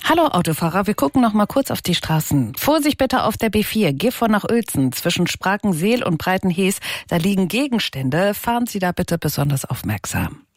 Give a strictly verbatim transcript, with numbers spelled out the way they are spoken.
Hallo Autofahrer, wir gucken noch mal kurz auf die Straßen. Vorsicht bitte auf der B vier, Gifhorn nach Uelzen, zwischen Sprakenseel und Breitenhees. Da liegen Gegenstände, fahren Sie da bitte besonders aufmerksam.